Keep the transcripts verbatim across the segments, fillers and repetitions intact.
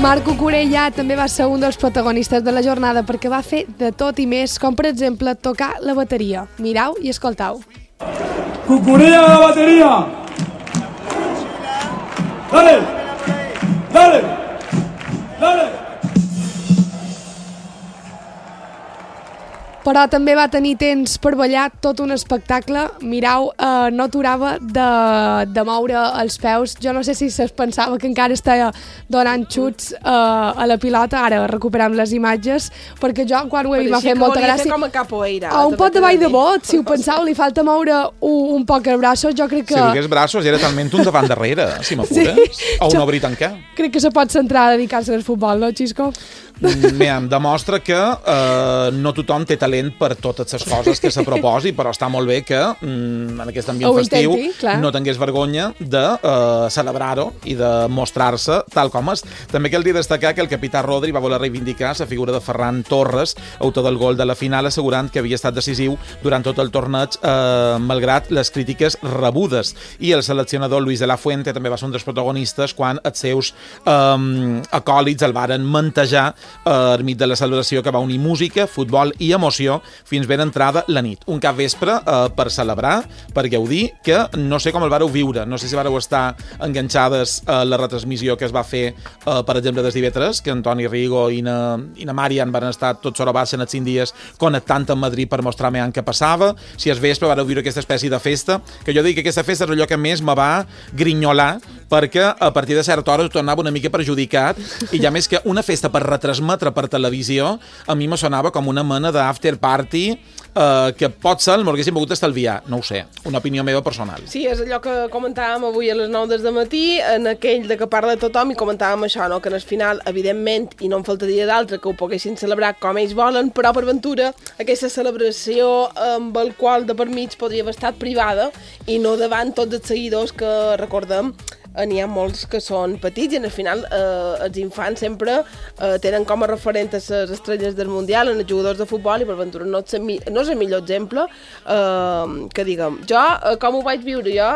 Marc Cucurella també va ser un dels protagonistes de la jornada perquè va fer de tot i més, com per exemple tocar la bateria. Mirau i escoltau. Cucurella a la bateria! Dale! Dale! Dale! Però també va tenir temps per ballar tot un espectacle. Mirau, eh, no aturava de, de moure els peus. Jo no sé si es pensava que encara estava donant xuts eh, a la pilota. Ara recuperem les imatges, perquè jo quan ho he vist m'ha fet molta gràcia. Com a capoeira. A un pot de ball de bot, si ho penseu, li falta moure un, un poc els braços. Jo crec que... Si dugués braços era talment un davant darrere, si m'apures. Sí, o un jo... obrir tancar. Crec que se pot centrar a dedicar-se al futbol, no, Xisco? Mira, em demostra que eh, no tothom té talent per totes les coses que se proposi, però està molt bé que mm, en aquest ambient Ho festiu intenti, no tingués vergonya de uh, celebrar-ho i de mostrar-se tal com és. També cal dir destacar que el capità Rodri va voler reivindicar la figura de Ferran Torres, autor del gol de la final, assegurant que havia estat decisiu durant tot el torneig, eh, malgrat les crítiques rebudes. I el seleccionador Luis de la Fuente també va ser un dels protagonistes quan els seus eh, acòlits el varen mantejar al mig de la celebració, que va unir música, futbol i emoció fins ben entrada la nit. Un cap vespre eh, per celebrar, per gaudir, que no sé com el vareu viure, no sé si vareu estar enganxades a la retransmissió que es va fer, eh, per exemple, des d'Ivetres, que Antoni Rigo i na, i na Marian van estar tots hora baixa en els cinc dies connectant amb Madrid per mostrar-me què passava. Si és vespre vareu viure aquesta espècie de festa, que jo dic que aquesta festa és allò que més me va grinyolar, perquè a partir de certa hora ho tornava una mica perjudicat, i ja més que una festa per retransmetre per televisió, a mi me sonava com una mena d'after party eh, que potser m'ho haguéssim pogut estalviar, no ho sé, una opinió meva personal. Sí, és allò que comentàvem avui a les nou des de matí, en aquell de que parla tothom, i comentàvem això, no? Que en el final, evidentment, i no en faltaria d'altre, que ho poguessin celebrar com ells volen, però per ventura aquesta celebració amb el qual de per mig podria haver estat privada i no davant tots els seguidors que recordem. N'hi ha molts que són petits i al final eh, els infants sempre eh, tenen com a referent a les estrelles del Mundial, en els jugadors de futbol, i per ventura no és el, no és el millor exemple eh, que diguem. Jo, eh, com ho vaig viure jo,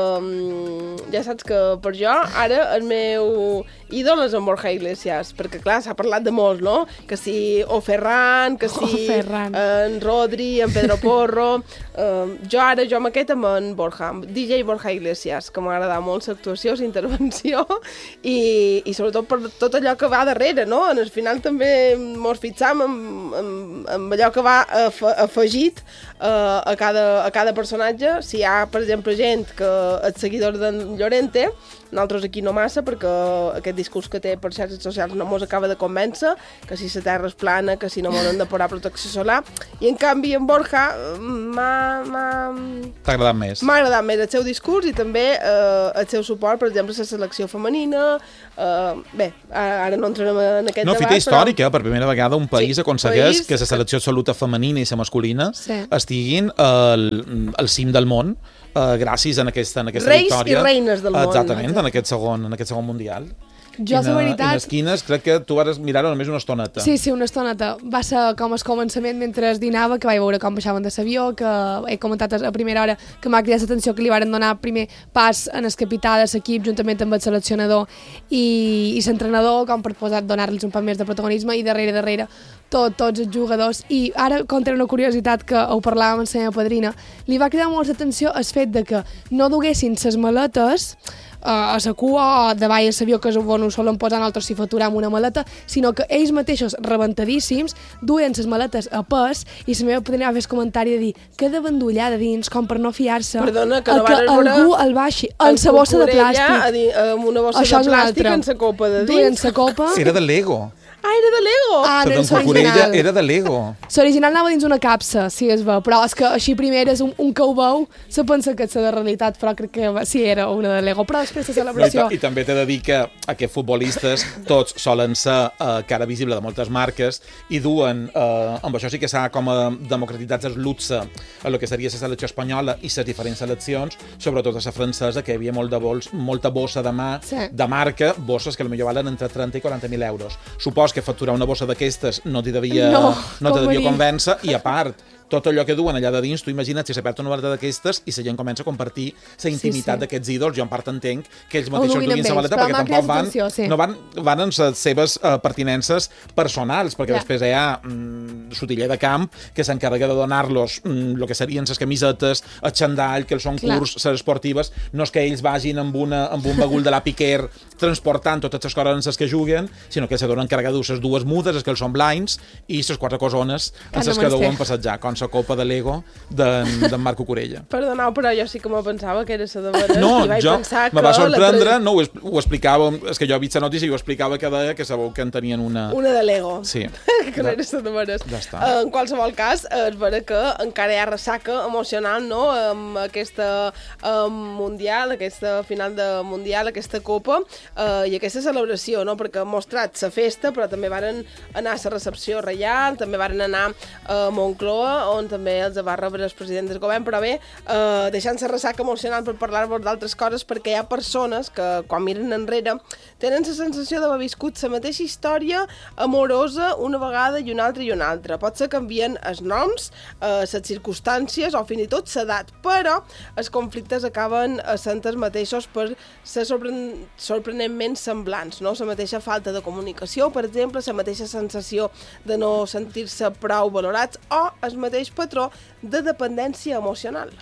eh, ja saps que per jo ara el meu ídol és en Borja Iglesias, perquè clar, s'ha parlat de molts, no? Que si o Ferran, que si oh, Ferran. en Rodri, en Pedro Porro. eh, jo ara, jo amb aquest amb en Borja, D J Borja Iglesias, que m'agrada molt l'actuació, intervenció, i, i sobretot per tot allò que va darrere, no? En el final també mos fixam amb, amb, amb allò que va af afegit uh, a, cada, a cada personatge. Si hi ha, per exemple, gent que és seguidor d'en Llorente, nosaltres aquí no massa, perquè aquest discurs que té per xarxes socials no mos acaba de convèncer, que si la terra és plana, que si no mos han de posar protecció solar, i en canvi en Borja m'ha... T'ha agradat més? M'ha agradat més el seu discurs i també eh, el seu suport, per exemple, a la selecció femenina. Eh, bé, ara no entrem en aquest no, debat. No, fita històrica, però... per primera vegada un país sí, aconsegueix país... que la selecció absoluta femenina i la masculina sí. estiguin al, al cim del món, Uh, gràcies a aquesta, en aquesta Reis victòria. Reis i reines del món. Exactament, en aquest segon, en aquest segon mundial. Jo, la veritat... I les quines, crec que tu vas mirar-ho només una estoneta. Sí, sí, una estoneta. Va ser com el començament mentre dinava, que vaig veure com baixaven de l'avió, que he comentat a primera hora que m'ha cridat l'atenció que li varen donar primer pas en el capità de l'equip, juntament amb el seleccionador i, i l'entrenador, com per posar donar-los un poc més de protagonisme, i darrere, darrere, tot, tots els jugadors. I ara, contra una curiositat que ho parlàvem amb la meva padrina, li va cridar molt l'atenció el fet de que no duguessin les maletes a la cua o davall el l'avió, que és on ho solen posar nosaltres si facturem una maleta, sinó que ells mateixos, rebentadíssims, duien les maletes a pes, i la meva padrina va fer el comentari de dir que de bandollar de dins, com per no fiar-se Perdona, que, a no que algú el baixi en la bossa de plàstic. Amb una bossa Això de plàstic en la copa de dins. Duien la copa... Era de Lego. Ah, era de Lego? Ah, no, l'original. Era de Lego. L'original anava dins una capsa, si es veu, però és que així primer és un, un que ho veu, se pensa que és de realitat, però crec que sí, era una de Lego. Però després de celebració... No, i, I també t'he de dir que aquests futbolistes tots solen ser uh, cara visible de moltes marques i duen, uh, amb això sí que s'ha com a democratitzat el luxe a lo que seria la selecció espanyola i les diferents seleccions, sobretot a la francesa, que hi havia molt de bols, molta bossa de mà, sí. de marca, bosses que potser valen entre trenta i quaranta mil euros. Supos que facturar una bossa d'aquestes no t'hi devia, no, no te devia convèncer, i a part, tot allò que duen allà de dins, tu imagina't si s'aperta una barata d'aquestes i la gent comença a compartir la intimitat sí, sí. d'aquests ídols. Jo en part entenc que ells mateixos duguin la maleta perquè tampoc van, sí. no van, van en les seves uh, pertinences personals, perquè ja. després hi ha mm, sotiller de camp que s'encarrega de donar-los el mm, que serien les camisetes, el xandall, que els són Clar. curts, les esportives, no és que ells vagin amb, una, amb un bagul de la Piquer transportant totes les coses en les que juguen, sinó que se donen encarregar de les dues mudes, els que els són blinds, i les quatre cosones en les que deuen passejar, com la copa de Lego d'en Marc Cucurella. Perdoneu, però jo sí que me pensava que era la de veres, no, i vaig jo pensar que... me va sorprendre, no, ho, ho explicava, és que jo he vist la notícia i ho explicava que deia que sabeu que en tenien una... Una de Lego. Sí. que no era la de veres. Ja està. En qualsevol cas, és vera que encara hi ha ressaca emocional, no?, amb aquesta um, mundial, aquesta final de mundial, aquesta copa, uh, i aquesta celebració, no?, perquè han mostrat la festa, però també varen anar a la recepció reial, també varen anar a Moncloa, on també els va rebre el president del govern, però bé, uh, deixant-se ressaca emocional per parlar-vos d'altres coses, perquè hi ha persones que, quan miren enrere, tenen la sensació d'haver viscut la mateixa història amorosa una vegada i una altra i una altra. Potser canvien els noms, eh, les circumstàncies o fins i tot l'edat, però els conflictes acaben sent els mateixos per ser sorpren sorprenentment semblants, no? La mateixa falta de comunicació, per exemple, la mateixa sensació de no sentir-se prou valorats o el mateix patró de dependència emocional.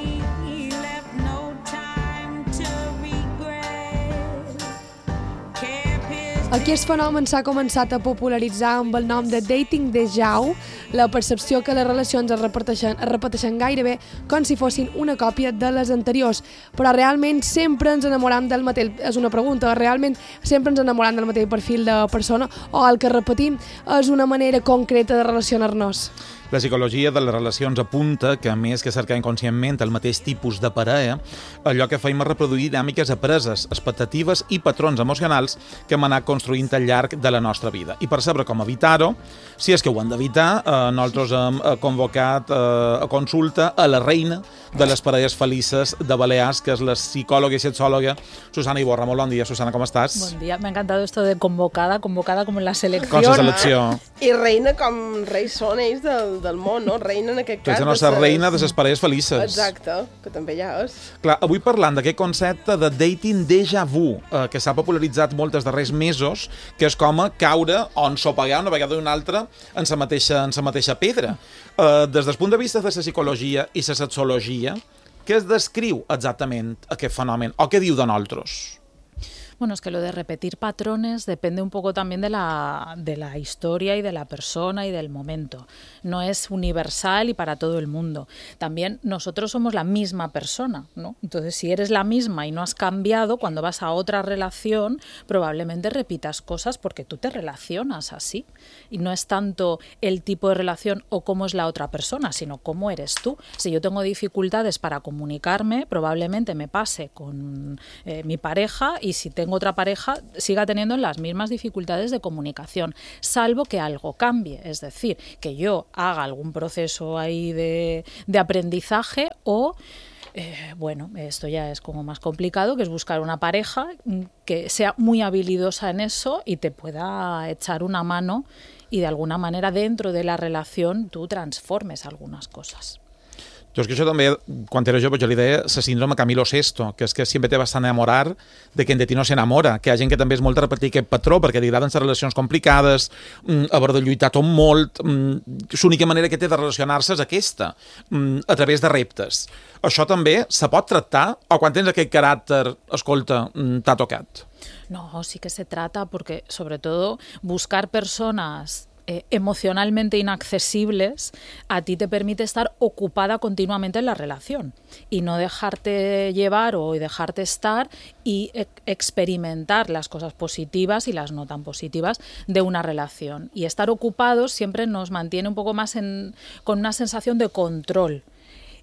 Aquest fenomen s'ha començat a popularitzar amb el nom de dating déjà vu, la percepció que les relacions es repeteixen, es repeteixen gairebé com si fossin una còpia de les anteriors. Però realment sempre ens enamoram del mateix, és una pregunta, realment sempre ens enamoram del mateix perfil de persona o el que repetim és una manera concreta de relacionar-nos? La psicologia de les relacions apunta que, a més que cercar inconscientment el mateix tipus de parella, allò que fem és reproduir dinàmiques apreses, expectatives i patrons emocionals que hem anat construint al llarg de la nostra vida. I per saber com evitar-ho, si és que ho hem d'evitar, eh, nosaltres hem convocat eh, a consulta a la reina de les parelles felices de Balears, que és la psicòloga i sexòloga Susana Iborra. Molt bon dia, Susana, com estàs? Bon dia, me ha encantado esto de convocada, convocada como en la selección. Com la selecció. I reina com reis són ells del, del món, no? Reina en aquest cas. Que és la nostra reina de les parelles felices. Exacte, que també ja és. Clar, avui parlant d'aquest concepte de dating déjà vu, eh, que s'ha popularitzat molt els darrers mesos, que és com a caure o ensopegar una vegada i una altra en la mateixa, en la mateixa pedra. Eh, des del punt de vista de la psicologia i la sexologia, què es descriu exactament aquest fenomen? O què diu de nosaltres? Bueno, es que lo de repetir patrones depende un poco también de la, de la historia y de la persona y del momento. No es universal y para todo el mundo. También nosotros somos la misma persona, ¿no? Entonces, si eres la misma y no has cambiado, cuando vas a otra relación, probablemente repitas cosas porque tú te relacionas así. Y no es tanto el tipo de relación o cómo es la otra persona, sino cómo eres tú. Si yo tengo dificultades para comunicarme, probablemente me pase con eh, mi pareja, y si tengo otra pareja siga teniendo las mismas dificultades de comunicación, salvo que algo cambie, es decir, que yo haga algún proceso ahí de, de aprendizaje o, eh, bueno, esto ya es como más complicado, que es buscar una pareja que sea muy habilidosa en eso y te pueda echar una mano y de alguna manera dentro de la relación tú transformes algunas cosas. Jo és que això també, quan era jove, jo li deia la síndrome Camilo Sesto, que és que sempre te vas a enamorar de quien de ti no s'enamora, que hi ha gent que també és molt de repetir aquest patró, perquè li agraden les relacions complicades, haver de lluitar tot molt, l'única manera que té de relacionar-se és aquesta, a través de reptes. Això també se pot tractar, o quan tens aquest caràcter, escolta, t'ha tocat? No, sí que se trata, porque sobre todo buscar personas Eh, emocionalmente inaccesibles, a ti te permite estar ocupada continuamente en la relación y no dejarte llevar o dejarte estar y e experimentar las cosas positivas y las no tan positivas de una relación. Y estar ocupados siempre nos mantiene un poco más en, con una sensación de control.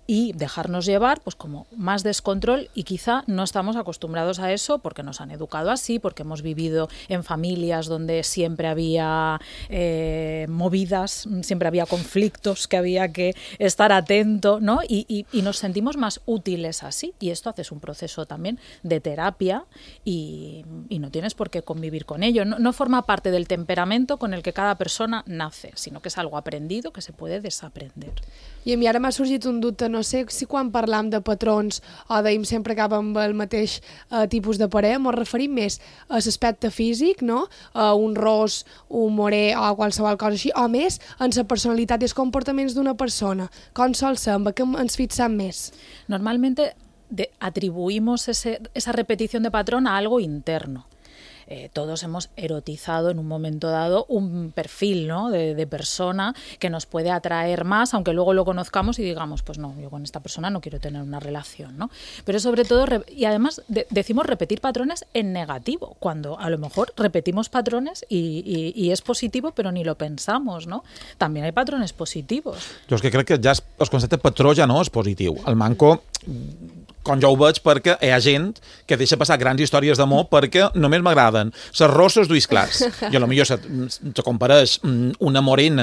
y dejarnos llevar, pues como más descontrol, y quizá no estamos acostumbrados a eso porque nos han educado así, porque hemos vivido en familias donde siempre había eh, movidas, siempre había conflictos que había que estar atento, ¿no? Y, y, y nos sentimos más útiles así, y esto haces un proceso también de terapia y, y no tienes por qué convivir con ello. No, no forma parte del temperamento con el que cada persona nace, sinó que és algo aprendido que se puede desaprender. I a mi ara m'ha sorgit un dubte, no sé si quan parlam de patrons o deim sempre cap amb el mateix eh, tipus de parella, ens referim més a l'aspecte físic, no? A un ros, un morè o qualsevol cosa així, o més en la personalitat i els comportaments d'una persona. Com sol ser, amb què ens fixem més? Normalmente de, atribuimos ese, esa repetición de patrón a algo interno. Eh, todos hemos erotizado en un momento dado un perfil, ¿no? de, de persona que nos puede atraer más, aunque luego lo conozcamos y digamos, pues no, yo con esta persona no quiero tener una relación, ¿no? Pero sobre todo, y además de, decimos repetir patrones en negativo, cuando a lo mejor repetimos patrones y, y, y es positivo, pero ni lo pensamos, ¿no? También hay patrones positivos. Jo és que crec que ja es, el concepte patró ja no és positiu. El manco, com jo ho veig, perquè hi ha gent que deixa passar grans històries d'amor perquè només m'agraden les rosses d'ulls clars. I a lo millor se, te compareix una morena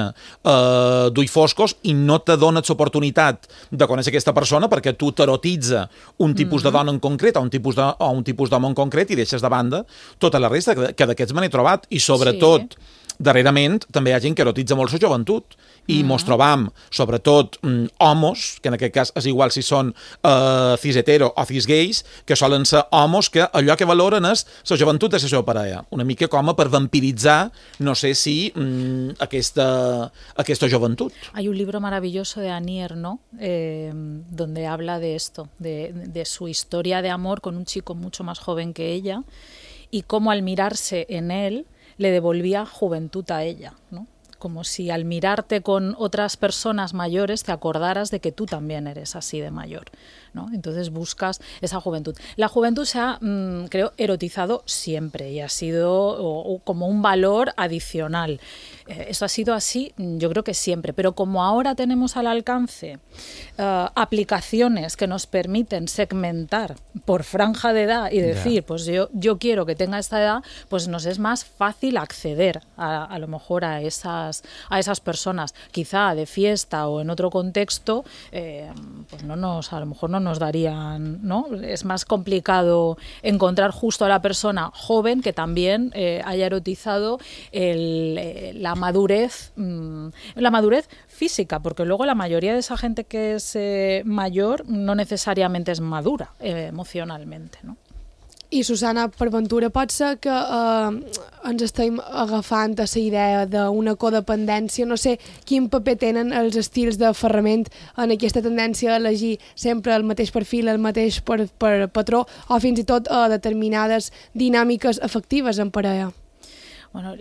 eh, d'ulls foscos i no te dones l'oportunitat de conèixer aquesta persona perquè tu t'erotitza un tipus mm-hmm. de dona en concret o un tipus de, o un tipus d'home en concret i deixes de banda tota la resta, que d'aquests me n'he trobat. I sobretot, sí. darrerament, també hi ha gent que erotitza molt la joventut i mm-hmm. mos trobam, sobretot, mm, homes, que en aquest cas és igual si són eh, cis hetero o cis gais, que solen ser homes que allò que valoren és la joventut de la seva parella. Una mica com per vampiritzar, no sé si, mm, aquesta, aquesta joventut. Hay un libro maravilloso de Annie Ernaux eh, donde habla de esto, de, de su historia de amor con un chico mucho más joven que ella y cómo al mirarse en él le devolvía juventud a ella, ¿no? Como si al mirarte con otras personas mayores te acordaras de que tú también eres así de mayor, ¿no? Entonces buscas esa juventud. La juventud se ha, mmm, creo, erotizado siempre y ha sido o, o como un valor adicional. Eh, esto ha sido así, yo creo que siempre, pero como ahora tenemos al alcance uh, aplicaciones que nos permiten segmentar por franja de edad y decir, yeah. pues yo, yo quiero que tenga esta edad, pues nos es más fácil acceder a, a lo mejor a esas a esas personas, quizá de fiesta o en otro contexto, eh, pues no nos, a lo mejor no nos darían, ¿no? Es más complicado encontrar justo a la persona joven que también eh, haya erotizado el, eh, la madurez, mmm, la madurez física, porque luego la mayoría de esa gente que es eh, mayor no necesariamente es madura eh, emocionalmente, ¿no? I, Susana, per ventura, pot ser que eh, ens estem agafant a la idea d'una codependència? No sé quin paper tenen els estils d'aferrament en aquesta tendència a elegir sempre el mateix perfil, el mateix per, per patró, o fins i tot a determinades dinàmiques afectives en parella. Bueno,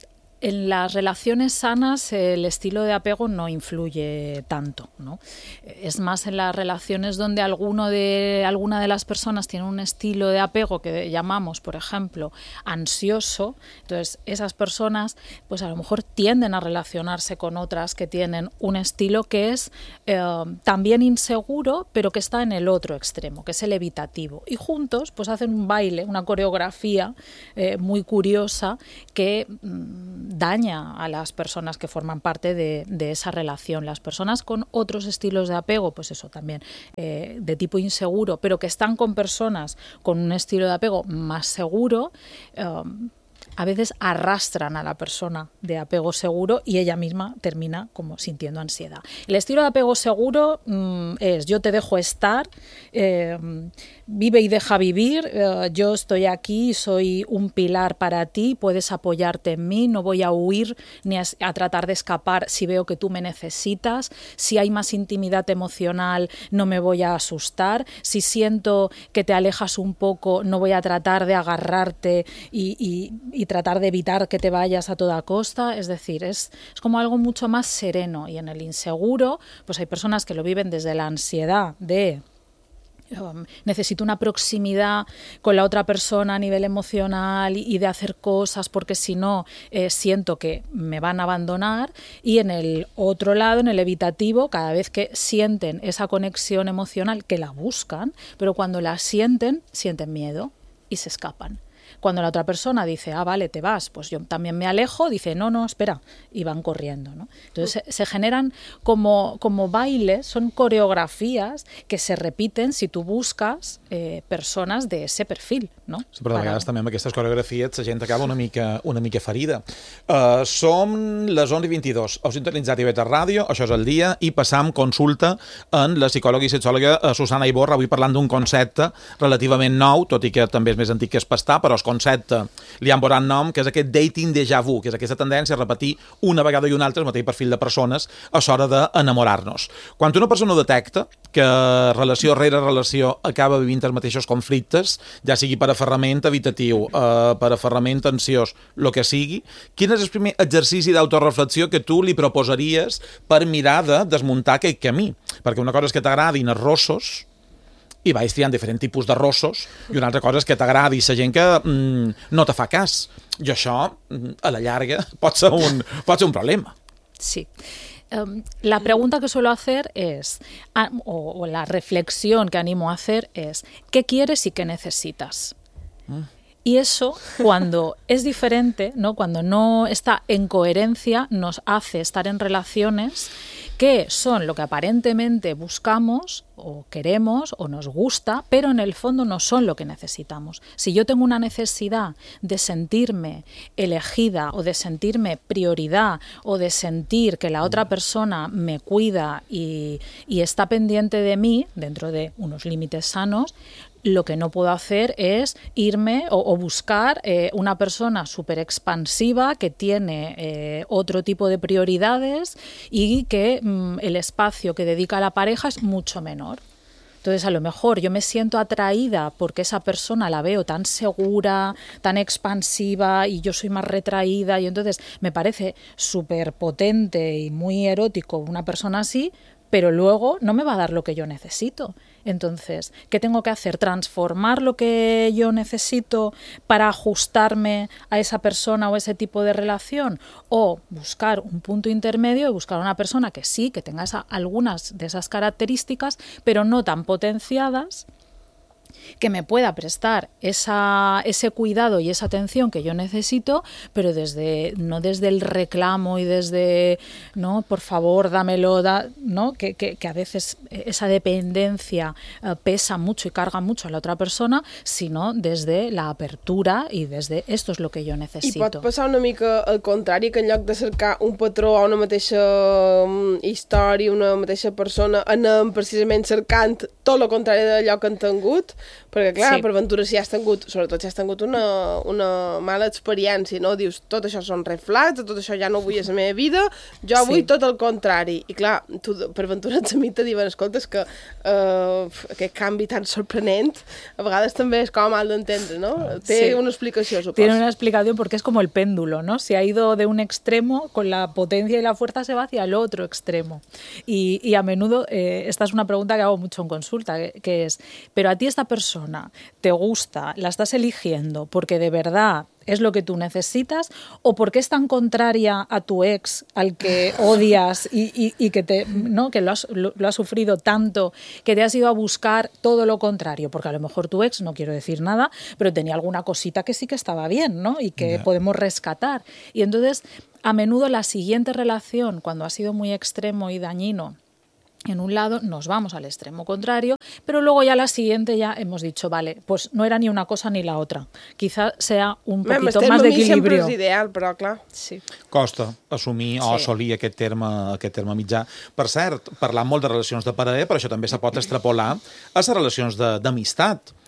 en las relaciones sanas el estilo de apego no influye tanto, ¿no? Es más en las relaciones donde alguno de, alguna de las personas tiene un estilo de apego que llamamos, por ejemplo, ansioso. Entonces esas personas pues a lo mejor tienden a relacionarse con otras que tienen un estilo que es eh, también inseguro, pero que está en el otro extremo, que es el evitativo. Y juntos pues hacen un baile, una coreografía eh, muy curiosa que mmm, daña a las personas que forman parte de, de esa relación. Las personas con otros estilos de apego, pues eso también, eh, de tipo inseguro, pero que están con personas con un estilo de apego más seguro, eh, a veces arrastran a la persona de apego seguro y ella misma termina como sintiendo ansiedad. El estilo de apego seguro mmm, es yo te dejo estar, eh, vive y deja vivir, eh, yo estoy aquí, soy un pilar para ti, puedes apoyarte en mí, no voy a huir ni a, a tratar de escapar si veo que tú me necesitas, si hay más intimidad emocional no me voy a asustar, si siento que te alejas un poco no voy a tratar de agarrarte y, y, y tratar de evitar que te vayas a toda costa. Es decir, es, es como algo mucho más sereno. Y en el inseguro, pues hay personas que lo viven desde la ansiedad de Um, necesito una proximidad con la otra persona a nivel emocional y, y de hacer cosas porque si no eh, siento que me van a abandonar, y en el otro lado, en el evitativo, cada vez que sienten esa conexión emocional, que la buscan, pero cuando la sienten, sienten miedo y se escapan. Cuando la otra persona dice, ah, vale, te vas, pues yo también me alejo, dice, no, no, espera, y van corriendo, ¿no? Entonces se, se generan como, como bailes, son coreografías que se repiten si tu buscas eh, persones d'ese perfil, no? Sí, però de vegades també amb aquestes coreografies la gent acaba una mica, una mica ferida. Uh, som les onze i vint-i-dos, heu sintonitzat I V tres Ràdio, això és el dia, i passam consulta en la psicòloga i sexòloga Susana Iborra, avui parlant d'un concepte relativament nou, tot i que també és més antic que es pastar, però el concepte li han posat nom, que és aquest dating déjà vu, que és aquesta tendència a repetir una vegada i una altra el mateix perfil de persones a l'hora d'enamorar-nos. Quan una persona detecta que relació rere relació acaba vivint els mateixos conflictes, ja sigui per aferrament evitatiu, eh, per aferrament ansiós, el que sigui, quin és el primer exercici d'autoreflexió que tu li proposaries per mirar de desmuntar aquest camí? Perquè una cosa és que t'agradin els rossos, i vaig triant diferents tipus de rossos, i una altra cosa és que t'agradi la gent que mm, no te fa cas. I això, a la llarga, pot ser un, pot ser un problema. Sí. Um, la pregunta que suelo hacer es, o, o la reflexión que animo a hacer es, ¿qué quieres y qué necesitas? Mm. Y eso, cuando es diferente, ¿no? Cuando no está en coherencia, nos hace estar en relaciones que son lo que aparentemente buscamos o queremos o nos gusta, pero en el fondo no son lo que necesitamos. Si yo tengo una necesidad de sentirme elegida o de sentirme prioridad o de sentir que la otra persona me cuida y, y está pendiente de mí dentro de unos límites sanos, lo que no puedo hacer es irme o, o buscar eh, una persona súper expansiva que tiene eh, otro tipo de prioridades y que mm, el espacio que dedica a la pareja es mucho menor. Entonces, a lo mejor yo me siento atraída porque esa persona la veo tan segura, tan expansiva y yo soy más retraída, y entonces me parece súper potente y muy erótico una persona así, pero luego no me va a dar lo que yo necesito. Entonces, ¿qué tengo que hacer? ¿Transformar lo que yo necesito para ajustarme a esa persona o ese tipo de relación? ¿O buscar un punto intermedio y buscar una persona que sí, que tenga esa, algunas de esas características, pero no tan potenciadas, que me pueda prestar esa, ese cuidado y esa atención que yo necesito, pero desde no desde el reclamo y desde, no, por favor, dámelo, da, ¿no? que, que, que a veces esa dependencia eh, pesa mucho y carga mucho a la otra persona, sino desde la apertura y desde esto es lo que yo necesito. I pot passar una mica al contrari, que en lloc de cercar un patró a una mateixa um, història, una mateixa persona, anem precisament cercant tot el contrari d'allò que han tingut, perquè clar, sí. Per ventura si has tingut, sobretot si has tingut una, una mala experiència, no? Dius, tot això són red flags, tot això ja no vull a la meva vida, jo vull sí. Tot el contrari. I clar, tu per ventura ets a mi te diuen, escolta, és que uh, aquest canvi tan sorprenent a vegades també és com mal d'entendre, no? Té sí. Una explicació, suposo. Tiene una explicación porque es como el péndulo, ¿no? Se ha ido de un extremo, con la potencia y la fuerza se va hacia el otro extremo. Y, y a menudo, eh, esta es una pregunta que hago mucho en consulta, que, que es, pero a ti esta persona te gusta, la estás eligiendo porque de verdad es lo que tú necesitas, o porque es tan contraria a tu ex al que odias y, y, y que, te, ¿no? que lo, has, lo, lo has sufrido tanto que te has ido a buscar todo lo contrario, porque a lo mejor tu ex, no quiero decir nada, pero tenía alguna cosita que sí que estaba bien, ¿no? Y que yeah. podemos rescatar. Y entonces, a menudo la siguiente relación, cuando ha sido muy extremo y dañino, en un lado nos vamos al extremo contrario, pero luego ya la siguiente ya hemos dicho, vale, pues no era ni una cosa ni la otra. Quizá sea un poquito Mem, más d'equilibrio. Sempre és ideal, però clar. Sí. Costa assumir sí. o assolir aquest terme, aquest terme mitjà. Per cert, parlant molt de relacions de parella, però això també se pot extrapolar a les relacions d'amistat.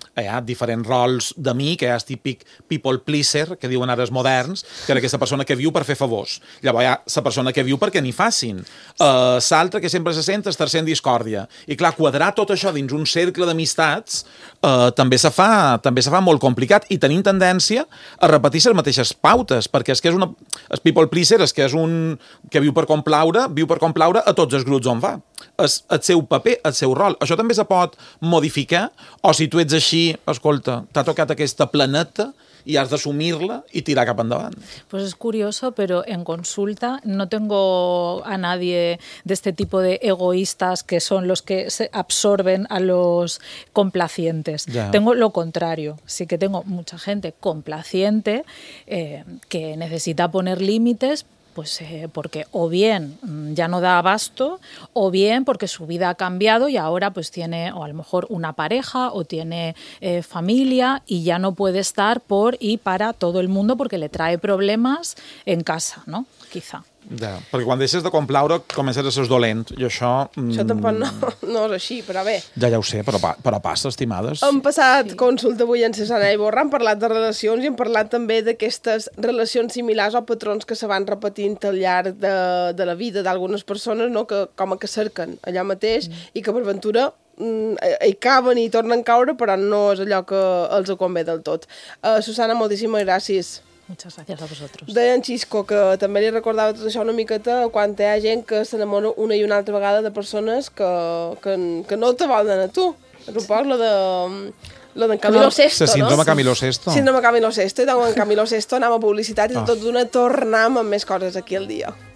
hi ha diferents rols de mi, que hi ha el típic people pleaser, que diuen ara els moderns, que era aquesta persona que viu per fer favors. Llavors hi ha la persona que viu perquè n'hi facin. Uh, L'altra que sempre se sent és tercer en discòrdia. I clar, quadrar tot això dins un cercle d'amistats uh, també se fa també se fa molt complicat i tenim tendència a repetir les mateixes pautes, perquè és que és una... El people pleaser és que és un que viu per complaure, viu per complaure a tots els grups on va. És el seu paper, el seu rol. Això també se pot modificar, o si tu ets així, escolta, t'ha tocat aquesta planeta y has de asumirla y tirar cap endavant. Pues es curioso, pero en consulta no tengo a nadie de este tipo de egoístas que son los que se absorben a los complacientes. Ya. Tengo lo contrario. Sí que tengo mucha gente complaciente eh, que necesita poner límites, pues eh, porque o bien ya no da abasto, o bien porque su vida ha cambiado y ahora pues tiene o a lo mejor una pareja o tiene eh, familia y ya no puede estar por y para todo el mundo porque le trae problemas en casa, ¿no? Quizá. Ja, perquè quan deixes de complaure comences a ser dolent i això... Mm... Això tampoc no, no és així, però bé. Ja ja ho sé, però, però passa, estimades. Hem passat sí. consulta avui en Susana Iborra, hem parlat de relacions i hem parlat també d'aquestes relacions similars o patrons que se van repetint al llarg de, de la vida d'algunes persones, no? Que com a que cerquen allà mateix mm. i que per ventura hi caben i tornen a caure, però no és allò que els convé del tot. Uh, Susana, moltíssimes gràcies. Muchas gracias a vosotros. Deia en Xisco que també li recordava tot això una miqueta quan hi ha gent que s'enamora una i una altra vegada de persones que, que, que no te volen a tu. És un poc lo de... lo d'en Camilo Sesto, no? Síndrome Camilo Sesto. Síndrome Camilo Sesto. I en Camilo Sesto anem a publicitat i tot d'una tornem amb més coses aquí al dia.